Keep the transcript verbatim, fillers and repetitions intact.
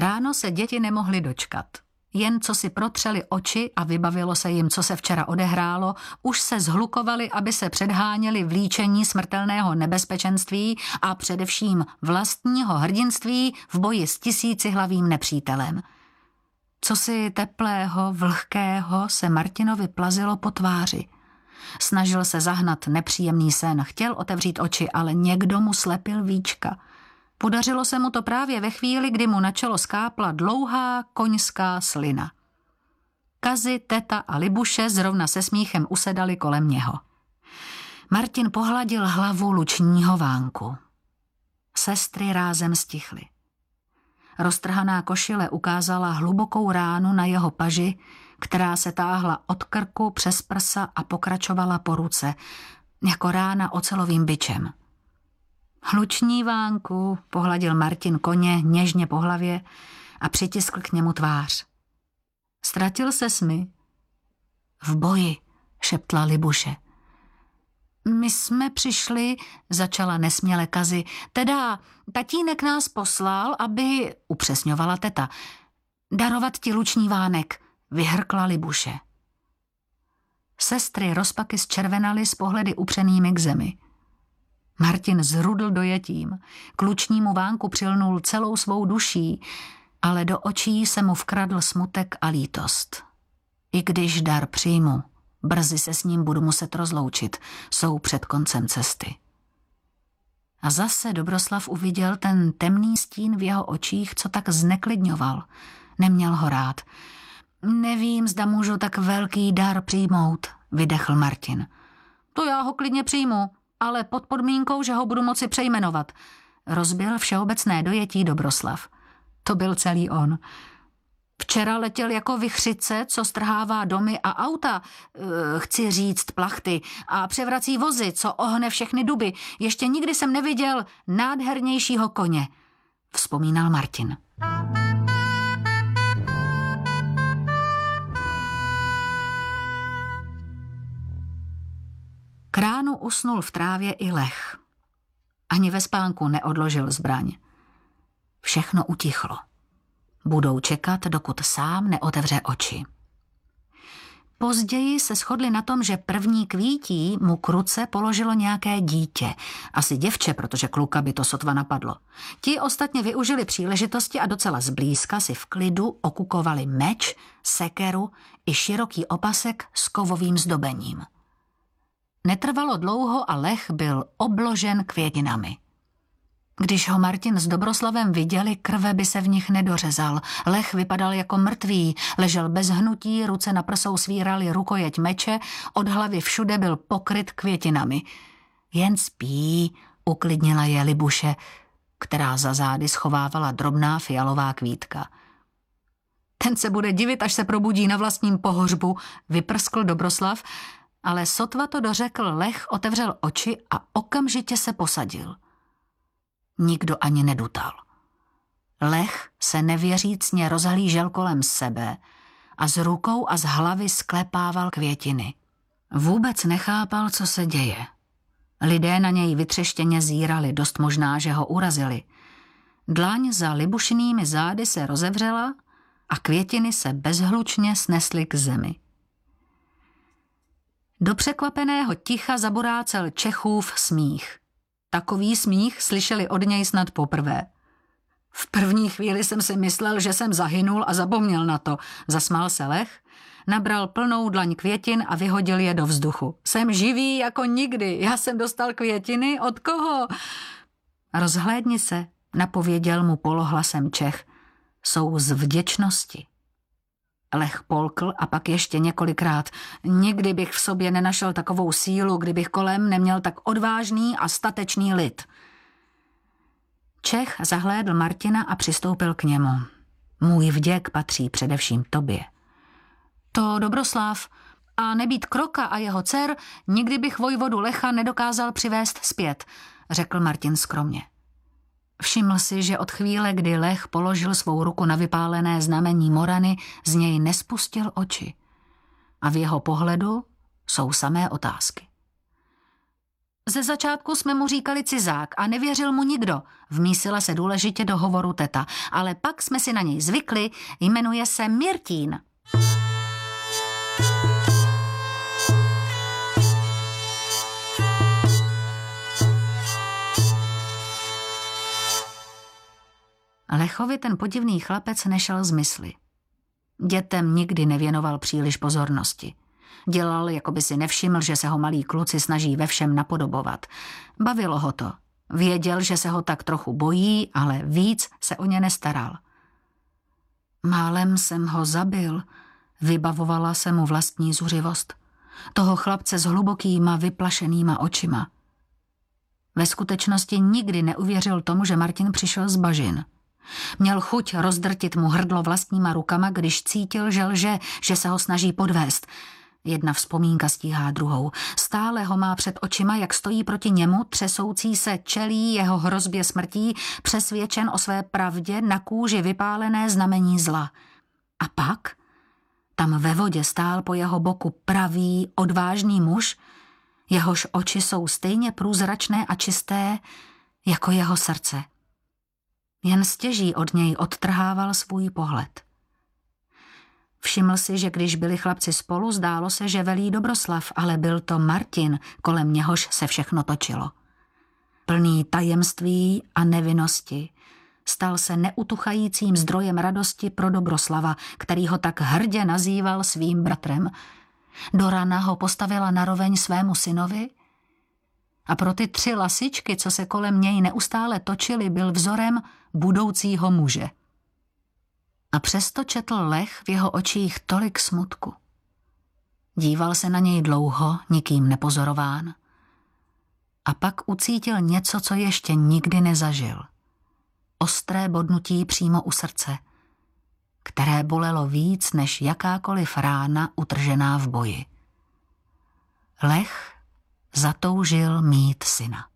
Ráno se děti nemohly dočkat. Jen co si protřeli oči a vybavilo se jim, co se včera odehrálo, už se zhlukovali, aby se předháněli v líčení smrtelného nebezpečenství a především vlastního hrdinství v boji s tisícihlavým nepřítelem. Cosi teplého, vlhkého se Martinovi plazilo po tváři. Snažil se zahnat nepříjemný sen, chtěl otevřít oči, ale někdo mu slepil víčka. Podařilo se mu to právě ve chvíli, kdy mu na čelo skápla dlouhá koňská slina. Kazi, teta a Libuše zrovna se smíchem usedali kolem něho. Martin pohladil hlavu lučního vánku. Sestry rázem stichly. Roztrhaná košile ukázala hlubokou ránu na jeho paži, která se táhla od krku přes prsa a pokračovala po ruce, jako rána ocelovým bičem. Hluční vánku, pohladil Martin koně něžně po hlavě a přitiskl k němu tvář. Ztratil ses mi? V boji, šeptla Libuše. My jsme přišli, začala nesměle Kazi, teda tatínek nás poslal, aby, upřesňovala teta, darovat ti luční vánek, vyhrkla Libuše. Sestry rozpaky zčervenaly s pohledy upřenými k zemi. Martin zrudl dojetím, k lučnímu vánku přilnul celou svou duší, ale do očí se mu vkradl smutek a lítost. I když dar přijmu, brzy se s ním budu muset rozloučit, jsou před koncem cesty. A zase Dobroslav uviděl ten temný stín v jeho očích, co tak zneklidňoval. Neměl ho rád. Nevím, zda můžu tak velký dar přijmout, vydechl Martin. To já ho klidně přijmu, ale pod podmínkou, že ho budu moci přejmenovat. Rozbil všeobecné dojetí Dobroslav. To byl celý on. Včera letěl jako vichřice, co strhává domy a auta, e, chci říct plachty, a převrací vozy, co ohne všechny duby. Ještě nikdy jsem neviděl nádhernějšího koně, vzpomínal Martin. K ránu usnul v trávě i Lech. Ani ve spánku neodložil zbraň. Všechno utichlo. Budou čekat, dokud sám neotevře oči. Později se shodli na tom, že první kvítí mu k ruce položilo nějaké dítě. Asi děvče, protože kluka by to sotva napadlo. Ti ostatně využili příležitosti a docela zblízka si v klidu okukovali meč, sekeru i široký opasek s kovovým zdobením. Netrvalo dlouho a Lech byl obložen květinami. Když ho Martin s Dobroslavem viděli, krve by se v nich nedořezal. Lech vypadal jako mrtvý, ležel bez hnutí, ruce na prsou svíraly rukojeť meče, od hlavy všude byl pokryt květinami. Jen spí, uklidnila je Libuše, která za zády schovávala drobná fialová kvítka. Ten se bude divit, až se probudí na vlastním pohřbu, vyprskl Dobroslav, ale sotva to dořekl, Lech otevřel oči a okamžitě se posadil. Nikdo ani nedutal. Lech se nevěřícně rozhlížel kolem sebe a s rukou a z hlavy sklepával květiny. Vůbec nechápal, co se děje. Lidé na něj vytřeštěně zírali, dost možná, že ho urazili. Dlaň za Libušinými zády se rozevřela a květiny se bezhlučně snesly k zemi. Do překvapeného ticha zaborácel Čechův smích. Takový smích slyšeli od něj snad poprvé. V první chvíli jsem si myslel, že jsem zahynul a zapomněl na to, zasmál se Lech, nabral plnou dlaň květin a vyhodil je do vzduchu. Jsem živý jako nikdy, já jsem dostal květiny, od koho? Rozhlédni se, napověděl mu polohlasem Čech, jsou z vděčnosti. Lech polkl a pak ještě několikrát. Nikdy bych v sobě nenašel takovou sílu, kdybych kolem neměl tak odvážný a statečný lid. Čech zahlédl Martina a přistoupil k němu. Můj vděk patří především tobě. To Dobroslav, a nebýt Kroka a jeho dcer, nikdy bych vojvodu Lecha nedokázal přivést zpět, řekl Martin skromně. Všiml si, že od chvíle, kdy Lech položil svou ruku na vypálené znamení Morany, z něj nespustil oči. A v jeho pohledu jsou samé otázky. Ze začátku jsme mu říkali cizák a nevěřil mu nikdo, vmísila se důležitě do hovoru teta, ale pak jsme si na něj zvykli, jmenuje se Mirtín. Lechovi ten podivný chlapec nešel z mysli. Dětem nikdy nevěnoval příliš pozornosti. Dělal, jako by si nevšiml, že se ho malí kluci snaží ve všem napodobovat. Bavilo ho to. Věděl, že se ho tak trochu bojí, ale víc se o ně nestaral. Málem jsem ho zabil, vybavovala se mu vlastní zuřivost. Toho chlapce s hlubokýma, vyplašenýma očima. Ve skutečnosti nikdy neuvěřil tomu, že Martin přišel z bažin. Měl chuť rozdrtit mu hrdlo vlastníma rukama, když cítil, že lže, že se ho snaží podvést. Jedna vzpomínka stíhá druhou. Stále ho má před očima, jak stojí proti němu, třesoucí se čelí jeho hrozbě smrtí, přesvědčen o své pravdě, na kůži vypálené znamení zla. A pak tam ve vodě stál po jeho boku pravý, odvážný muž, jehož oči jsou stejně průzračné a čisté jako jeho srdce. Jen stěží od něj odtrhával svůj pohled. Všiml si, že když byli chlapci spolu, zdálo se, že velí Dobroslav, ale byl to Martin, kolem něhož se všechno točilo. Plný tajemství a nevinnosti, stal se neutuchajícím zdrojem radosti pro Dobroslava, který ho tak hrdě nazýval svým bratrem. Do rana ho postavila naroveň svému synovi a pro ty tři lasičky, co se kolem něj neustále točily, byl vzorem budoucího muže. A přesto četl Lech v jeho očích tolik smutku. Díval se na něj dlouho, nikým nepozorován. A pak ucítil něco, co ještě nikdy nezažil. Ostré bodnutí přímo u srdce, které bolelo víc než jakákoliv rána utržená v boji. Lech zatoužil mít syna.